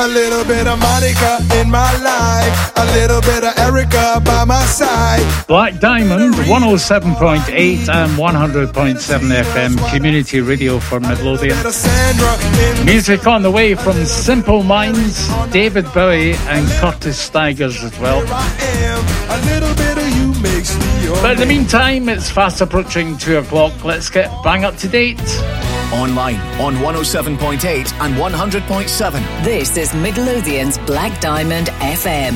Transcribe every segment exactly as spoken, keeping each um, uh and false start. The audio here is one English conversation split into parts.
A little bit of Monica in my life, a little bit of Erica by my side. Black Diamond, one oh seven point eight and one hundred point seven F M, community radio for Midlothian. Music on the way from Simple Minds, David Bowie and Curtis Stigers as well. But in the meantime, it's fast approaching two o'clock. Let's get bang up to date. Online on one oh seven point eight and one hundred point seven. This is Midlothian's Black Diamond F M.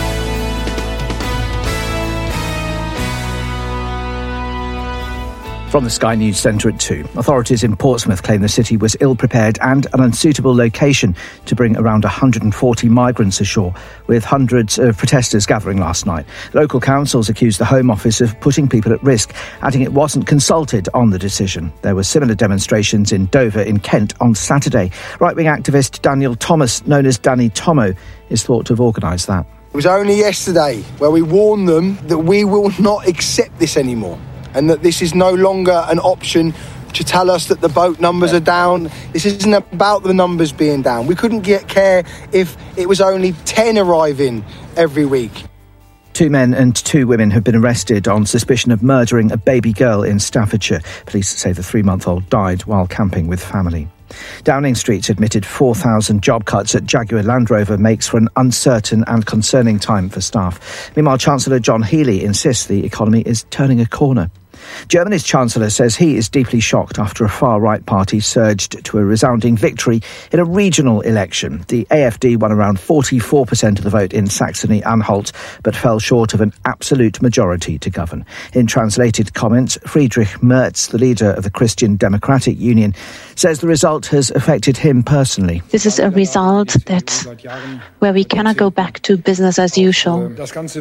From the Sky News Centre at two. Authorities in Portsmouth claim the city was ill-prepared and an unsuitable location to bring around one hundred forty migrants ashore, with hundreds of protesters gathering last night. Local councils accused the Home Office of putting people at risk, adding it wasn't consulted on the decision. There were similar demonstrations in Dover in Kent on Saturday. Right-wing activist Daniel Thomas, known as Danny Tomo, is thought to have organised that. It was only yesterday where we warned them that we will not accept this anymore, and that this is no longer an option to tell us that the boat numbers are down. This isn't about the numbers being down. We couldn't get care if it was only ten arriving every week. Two men and two women have been arrested on suspicion of murdering a baby girl in Staffordshire. Police say the three-month-old died while camping with family. Downing Street's admitted four thousand job cuts at Jaguar Land Rover makes for an uncertain and concerning time for staff. Meanwhile, Chancellor John Healey insists the economy is turning a corner. Germany's Chancellor says he is deeply shocked after a far-right party surged to a resounding victory in a regional election. The A F D won around forty-four percent of the vote in Saxony-Anhalt, but fell short of an absolute majority to govern. In translated comments, Friedrich Merz, the leader of the Christian Democratic Union, says the result has affected him personally. This is a result that where we cannot go back to business as usual.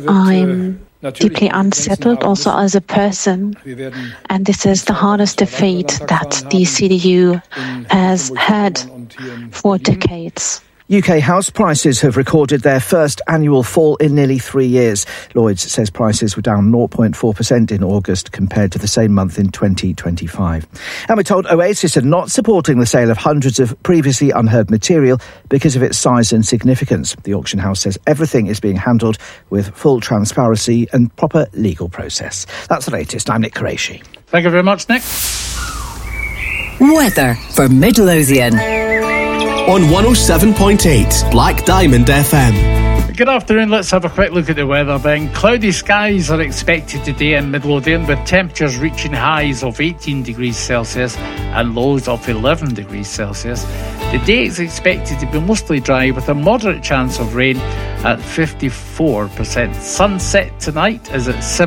I'm deeply unsettled also as a person, and this is the hardest defeat that the C D U has had for decades. U K house prices have recorded their first annual fall in nearly three years. Lloyds says prices were down zero point four percent in August compared to the same month in twenty twenty-five. And we're told Oasis are not supporting the sale of hundreds of previously unheard material because of its size and significance. The auction house says everything is being handled with full transparency and proper legal process. That's the latest. I'm Nick Qureshi. Thank you very much, Nick. Weather for Midlothian on one oh seven point eight Black Diamond F M. Good afternoon. Let's have a quick look at the weather then. Cloudy skies are expected today in Midlothian, with temperatures reaching highs of eighteen degrees Celsius and lows of eleven degrees Celsius. The day is expected to be mostly dry with a moderate chance of rain at fifty-four percent. Sunset tonight is at seven.